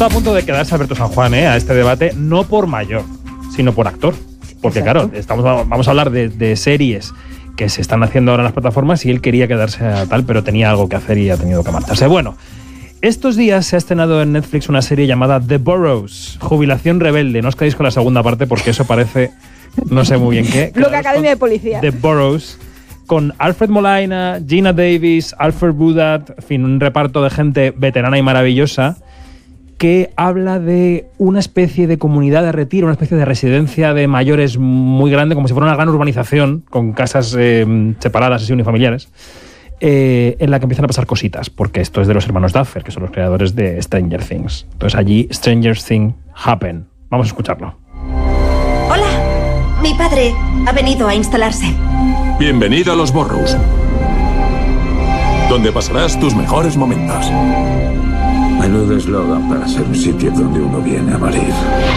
estado a punto de quedarse Alberto San Juan a este debate, no por mayor, sino por actor. Porque Exacto. claro, vamos a hablar de series que se están haciendo ahora en las plataformas y él quería quedarse a tal, pero tenía algo que hacer y ha tenido que marcharse. Bueno, estos días se ha estrenado en Netflix una serie llamada The Burrows, Jubilación Rebelde. No os quedéis con la segunda parte porque eso parece, no sé muy bien qué. Bloque Academia de Policía. The Burrows, con Alfred Molina, Gina Davis, Alfred Budat, en fin, un reparto de gente veterana y maravillosa que habla de una especie de comunidad de retiro, una especie de residencia de mayores muy grande, como si fuera una gran urbanización, con casas separadas, así unifamiliares, en la que empiezan a pasar cositas, porque esto es de los hermanos Duffer, que son los creadores de Stranger Things. Entonces allí Stranger Things happen. Vamos a escucharlo. Hola, mi padre ha venido a instalarse. Bienvenido a los Burrows, donde pasarás tus mejores momentos. Menudo eslogan para ser un sitio donde uno viene a morir.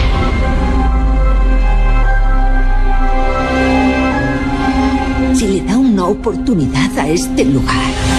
Si le da una oportunidad a este lugar.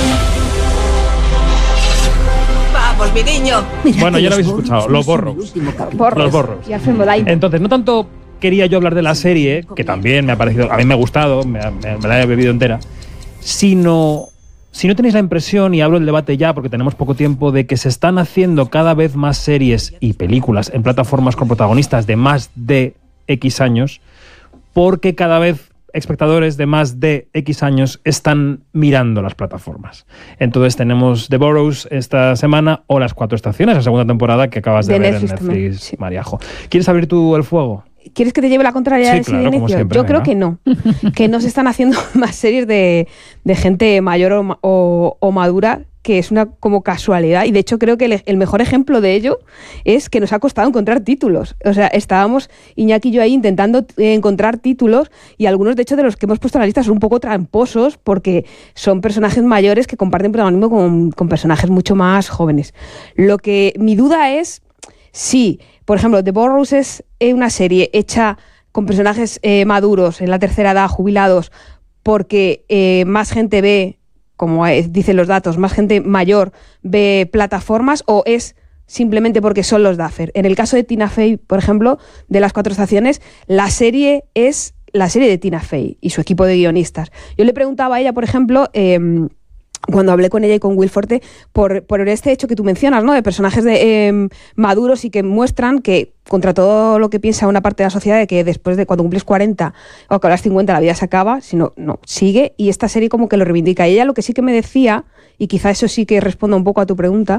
¡Vamos, mi niño! Mira, Bueno, que ya lo habéis los escuchado, los Burrows. Los Burrows. Y Alfred Molina. Entonces, no tanto quería yo hablar de la serie, que también me ha parecido, a mí me ha gustado, me la he bebido entera, sino si no tenéis la impresión, y abro el debate ya porque tenemos poco tiempo, de que se están haciendo cada vez más series y películas en plataformas con protagonistas de más de X años, porque cada vez espectadores de más de X años están mirando las plataformas. Entonces tenemos The Burrows esta semana o Las Cuatro Estaciones, la segunda temporada que acabas de ver Netflix en también, Netflix, sí. Mariajo. ¿Quieres abrir tú el fuego? ¿Quieres que te lleve la contraria Sí, de claro, como inicio? siempre, Yo creo venga. que no. Que no se están haciendo más series de gente mayor o madura, que es una como casualidad. Y de hecho creo que el mejor ejemplo de ello es que nos ha costado encontrar títulos. O sea, estábamos Iñaki y yo ahí intentando encontrar títulos, y algunos de hecho de los que hemos puesto en la lista son un poco tramposos porque son personajes mayores que comparten protagonismo con personajes mucho más jóvenes. Lo que mi duda es si, por ejemplo, The Burrows es una serie hecha con personajes maduros, en la tercera edad, jubilados, porque más gente ve, como dicen los datos, más gente mayor ve plataformas, o es simplemente porque son los Duffer. En el caso de Tina Fey, por ejemplo, de Las Cuatro Estaciones, la serie es la serie de Tina Fey y su equipo de guionistas. Yo le preguntaba a ella, por ejemplo, cuando hablé con ella y con Will Forte, por este hecho que tú mencionas, ¿no? De personajes maduros y que muestran que, contra todo lo que piensa una parte de la sociedad, de que después de cuando cumples 40 o que a las 50 la vida se acaba, sino no, sigue, y esta serie como que lo reivindica. Y ella lo que sí que me decía, y quizá eso sí que responda un poco a tu pregunta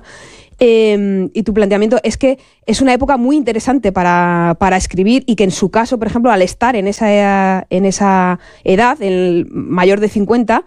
y tu planteamiento, es que es una época muy interesante para escribir, y que en su caso, por ejemplo, al estar en esa edad, el mayor de 50,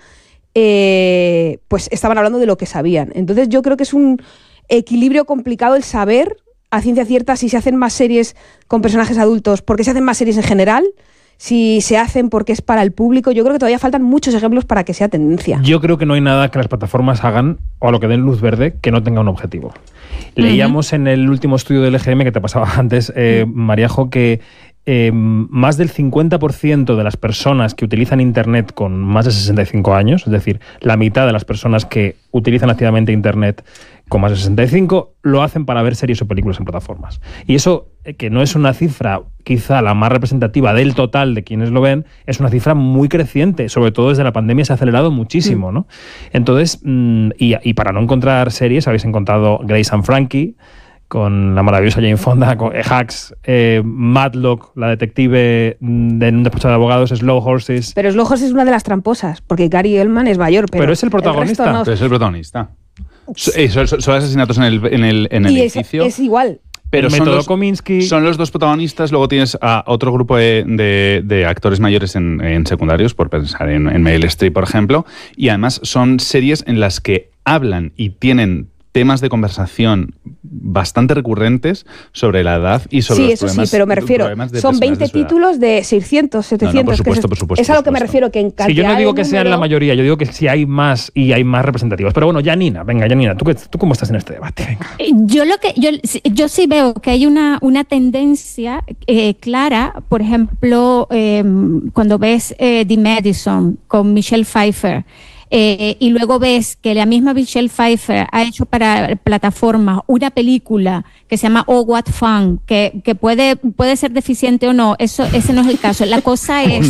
pues estaban hablando de lo que sabían. Entonces yo creo que es un equilibrio complicado el saber a ciencia cierta si se hacen más series con personajes adultos porque se hacen más series en general, si se hacen porque es para el público. Yo creo que todavía faltan muchos ejemplos para que sea tendencia. Yo creo que no hay nada que las plataformas hagan, o a lo que den luz verde, que no tenga un objetivo. Leíamos en el último estudio del EGM que te pasaba antes, Mariajo, que más del 50% de las personas que utilizan Internet con más de 65 años, es decir, la mitad de las personas que utilizan activamente Internet con más de 65, lo hacen para ver series o películas en plataformas. Y eso, que no es una cifra quizá la más representativa del total de quienes lo ven, es una cifra muy creciente, sobre todo desde la pandemia se ha acelerado muchísimo, ¿no? Entonces, y para no encontrar series, habéis encontrado Grace and Frankie, con la maravillosa Jane Fonda, con Hacks, Matlock, la detective de un despacho de abogados, Slow Horses. Pero Slow Horses es una de las tramposas, porque Gary Oldman es mayor, Pero es el protagonista. resto no. Pero es el protagonista. Son asesinatos en el Y edificio. es igual. Pero El son método los, Kominsky. son los dos protagonistas. Luego tienes a otro grupo de actores mayores en secundarios, por pensar en Meryl Streep, por ejemplo. Y además son series en las que hablan y tienen temas de conversación bastante recurrentes sobre la edad y sobre los problemas. Sí, pero me refiero, son 20 títulos de 600, 700. No, por supuesto. Es a lo que me refiero, que en cantidad. Sí, yo no digo que de sean número, la mayoría, yo digo que sí hay más y hay más representativos. Pero bueno, Janina, ¿tú cómo estás en este debate? Venga. Yo sí veo que hay una tendencia clara, por ejemplo, cuando ves The Madison con Michelle Pfeiffer. y luego ves que la misma Michelle Pfeiffer ha hecho para plataformas una película que se llama Oh What Fun, que puede ser deficiente o no, ese no es el caso. La cosa es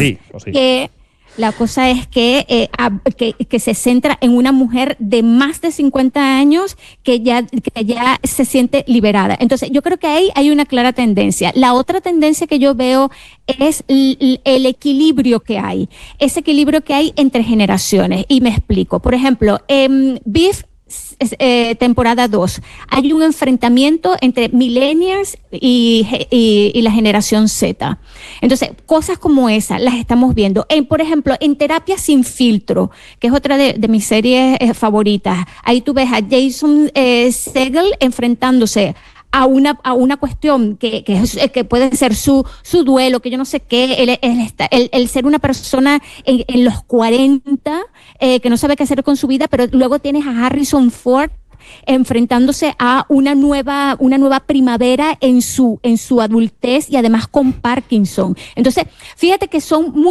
que se centra en una mujer de más de 50 años que ya se siente liberada. Entonces, yo creo que ahí hay una clara tendencia. La otra tendencia que yo veo es el equilibrio que hay. Ese equilibrio que hay entre generaciones. Y me explico. Por ejemplo, Beef, temporada 2, hay un enfrentamiento entre millennials y la generación Z. Entonces, cosas como esas las estamos viendo. Por ejemplo, en Terapia sin filtro, que es otra de mis series favoritas, ahí tú ves a Jason Segel enfrentándose a una cuestión que puede ser su duelo, que yo no sé qué, el ser una persona en los 40 que no sabe qué hacer con su vida, pero luego tienes a Harrison Ford enfrentándose a una nueva primavera en su adultez y además con Parkinson. Entonces, fíjate que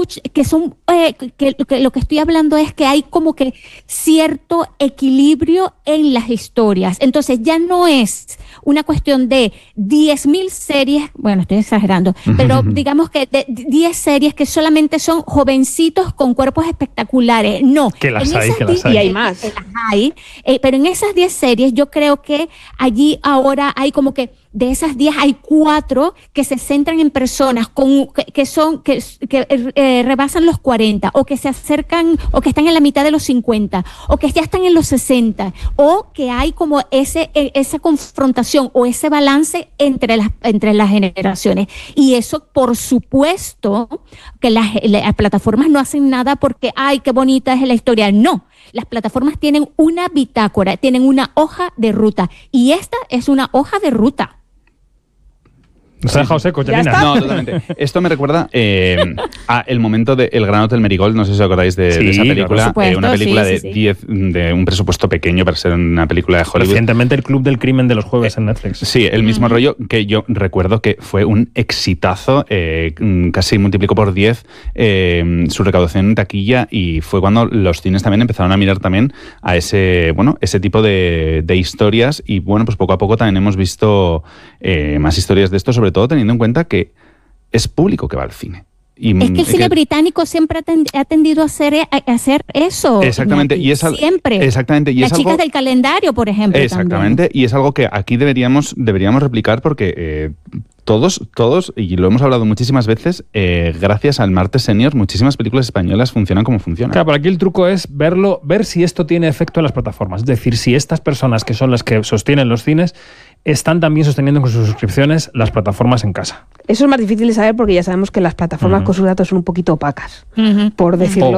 lo que estoy hablando es que hay como que cierto equilibrio en las historias. Entonces, ya no es una cuestión de 10.000 series, bueno, estoy exagerando, pero digamos que de 10 series que solamente son jovencitos con cuerpos espectaculares. No. Que las hay. Y hay más. Que las hay, pero en esas 10 series yo creo que allí ahora hay como que de esas 10 hay 4 que se centran en personas que rebasan los 40 o que se acercan o que están en la mitad de los 50 o que ya están en los 60 o que hay como esa confrontación o ese balance entre las generaciones. Y eso, por supuesto, que las plataformas no hacen nada porque, ay, qué bonita es la historia. No. Las plataformas tienen una bitácora, tienen una hoja de ruta y esta es una hoja de ruta. Nos ha dejado seco, Janina. No, totalmente. Esto me recuerda a el momento de El Gran Hotel Marigold, no sé si os acordáis de esa película. Una película de un presupuesto pequeño para ser una película de Hollywood. Recientemente El Club del Crimen de los Jueves en Netflix. Sí, el mismo rollo que yo recuerdo que fue un exitazo, casi multiplicó por 10 su recaudación en taquilla y fue cuando los cines también empezaron a mirar también a ese tipo de historias y bueno, pues poco a poco también hemos visto más historias de esto, sobre todo teniendo en cuenta que es público que va al cine. Es que el cine británico siempre ha tendido a hacer eso. Exactamente. Siempre. Exactamente. Y Las chicas del calendario, por ejemplo. Exactamente. También. Y es algo que aquí deberíamos replicar porque todos, y lo hemos hablado muchísimas veces, gracias al Martes Senior, muchísimas películas españolas funcionan como funcionan. Claro, pero aquí el truco es ver si esto tiene efecto en las plataformas. Es decir, si estas personas que son las que sostienen los cines están también sosteniendo con sus suscripciones las plataformas en casa. Eso es más difícil de saber porque ya sabemos que las plataformas con sus datos son un poquito opacas, por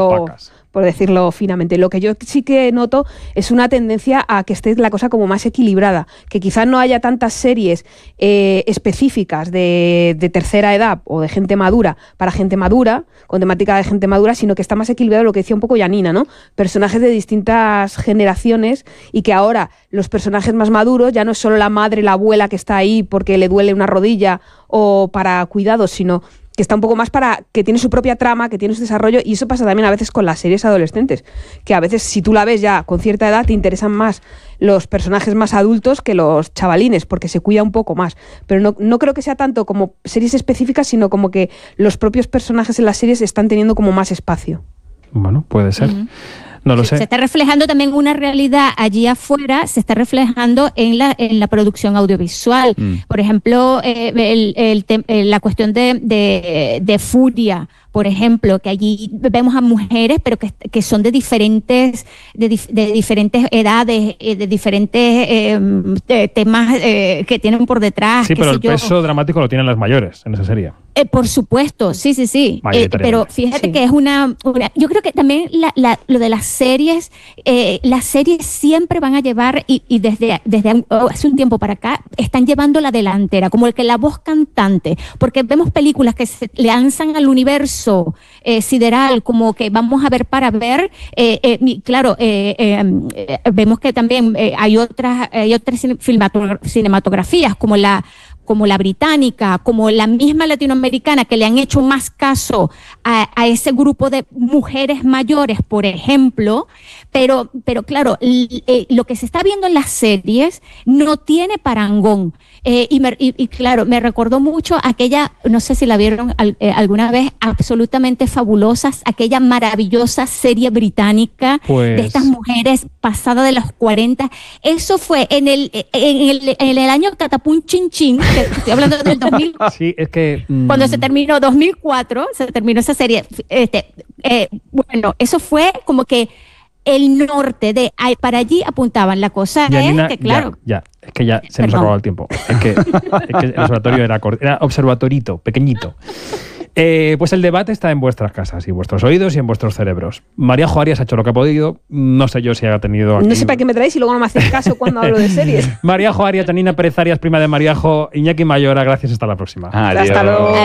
decirlo finamente. Lo que yo sí que noto es una tendencia a que esté la cosa como más equilibrada, que quizás no haya tantas series específicas de tercera edad o de gente madura para gente madura, con temática de gente madura, sino que está más equilibrado lo que decía un poco Janina, ¿no? Personajes de distintas generaciones y que ahora los personajes más maduros ya no es solo la madre, la abuela que está ahí porque le duele una rodilla o para cuidados, sino que está un poco más para que tiene su propia trama, que tiene su desarrollo, y eso pasa también a veces con las series adolescentes, que a veces si tú la ves ya con cierta edad te interesan más los personajes más adultos que los chavalines, porque se cuida un poco más, pero no creo que sea tanto como series específicas, sino como que los propios personajes en las series están teniendo como más espacio. Bueno, puede ser. No lo sé. Se está reflejando también una realidad allí afuera, se está reflejando en la producción audiovisual. Por ejemplo, la cuestión de Furia, por ejemplo, que allí vemos a mujeres, pero que son de diferentes edades, de diferentes temas que tienen por detrás. Sí, pero el peso dramático lo tienen las mayores en esa serie. Por supuesto, sí. Pero fíjate que es yo creo que también lo de las series siempre van a llevar, y desde hace un tiempo para acá, están llevando la delantera, como el que la voz cantante, porque vemos películas que se lanzan al universo sideral, como que vamos a ver para ver, claro, vemos que también hay otras cinematografías, como como la británica, como la misma latinoamericana, que le han hecho más caso a ese grupo de mujeres mayores, por ejemplo, pero claro, lo que se está viendo en las series no tiene parangón. Y claro, me recordó mucho aquella, no sé si la vieron alguna vez, Absolutamente Fabulosas, aquella maravillosa serie británica de estas mujeres pasadas de los 40. Eso fue en el año Catapum Chin Chin, que estoy hablando del 2000. Sí, es que... Cuando se terminó 2004, se terminó esa serie. Bueno, eso fue como que el norte para allí apuntaban. La cosa Janina, es que, claro... Es que ya se nos ha acabado el tiempo. Es que el observatorio era observatorito, pequeñito. Pues el debate está en vuestras casas y vuestros oídos y en vuestros cerebros. Maríajo Arias ha hecho lo que ha podido. No sé yo si ha tenido... Aquí... No sé para qué me traéis y luego no me hacéis caso cuando hablo de series. Maríajo Arias, Janina Pérez Arias, prima de Maríajo, Iñaki Mayora, gracias. Hasta la próxima. Adiós. Hasta luego.